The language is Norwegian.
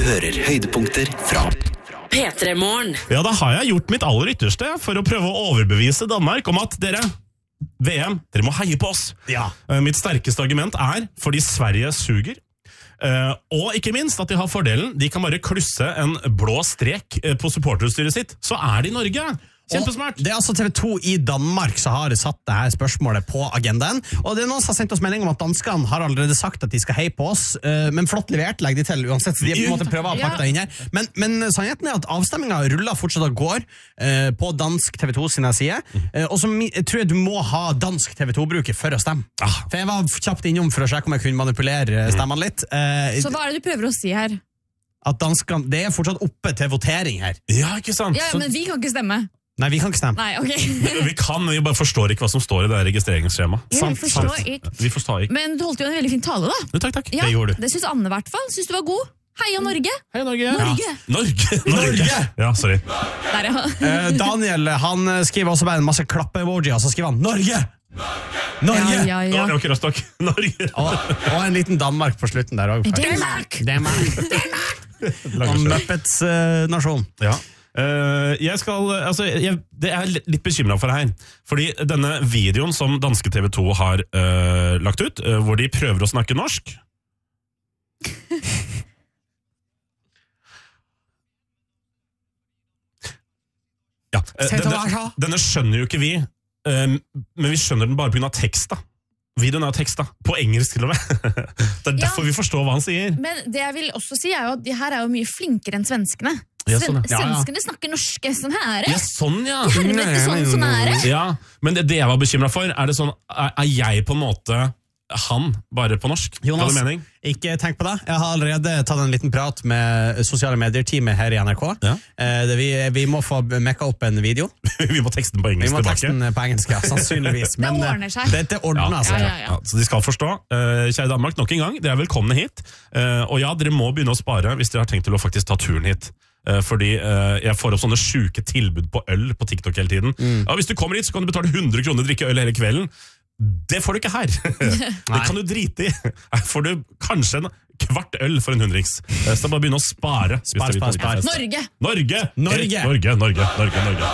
hører høydepunkter fra P3-morgen. Ja, da har jeg gjort mitt aller ytterste for å prøve å overbevise Danmark om at dere må heie på oss. Ja. Mitt sterkeste argument fordi Sverige suger. Og ikke minst at de har fordelen, de kan bare klusse en blå strek på supporterutstyret sitt, så de i Norge. Kjempesmart. Det altså TV 2 i Danmark som har satt dette spørsmålet på agendaen, og det noen som har sendt oss melding om at danskene har allerede sagt at de skal heie på oss, men flott levert, legg de til uansett, så de på en måte prøver å pakke det inn her. Men sannheten at avstemningen ruller fortsatt og går på dansk TV 2 sine side, og så tror jeg du må ha dansk TV 2-bruker for å stemme. For jeg var kjapt innom for å sjekke om jeg kunne manipulere stemmene litt. Så hva det du prøver å si her? At danskene, det fortsatt oppe til votering her. Ja, ikke sant? Ja, men vi kan ikke stemme. Nei, vi kan ikke stemme. Nei, ok. Vi bare forstår ikke hva som står i det registreringsskjemaet. Ja, Vi forstår ikke. Men du holdt jo en veldig fin tale da. Takk. Ja, det gjorde du. Det synes Anne i hvert fall. Synes du var god. Heia Norge. Heia Norge. Norge. Norge. Ja, sorry. Der, ja. Daniel, han skriver også bare en masse klappe-emoji, og så skriver han Norge! Norge! Ja. Ok, Rostock. Norge. Og en liten Danmark på slutten der også. Danmark! Og Muppets-nasjon. Ja. Det litt bekymret for her, fordi denne videoen som danske TV 2 har lagt ut, hvor de prøver å snakke norsk. Ja, denne skjønner jo ikke vi, men vi skjønner den bare på grunn av teksta. Videoen teksta, på engelsk til og med. Det derfor vi forstår hva han sier. Men det jeg vil også si jo at de her jo mye flinkere enn svenskene. Ja, sånn, Svenskene snakker norske sånn her. Ja, sånn, ja. De hervete sånn her. Ja, men det jeg var bekymret for, det sånn, jeg på en måte han, bare på norsk? Jonas, ikke tenk på det. Jeg har allerede tatt en liten prat med sosiale medier-teamet her i NRK. Ja. Vi må få mekka opp en video. Vi må tekste den på engelsk tilbake. Vi må tekste den på engelsk, ja, sannsynligvis. Men det ordner seg. Dette ordner seg. Ja, så de skal forstå. Kjære Danmark, nok en gang, dere velkomne hit. Og ja, dere må begynne å spare hvis dere har tenkt til å faktisk ta turen hit. Fordi jeg får opp sånne syke tilbud på øl på TikTok hele tiden. Ja, hvis du kommer hit, så kan du betale 100 kroner og drikke øl hele kvelden. Det får du ikke her. Det kan du drite i. Her får du kanskje en kvart øl for en hundrings. Så bare begynne å spare. Spar. Norge!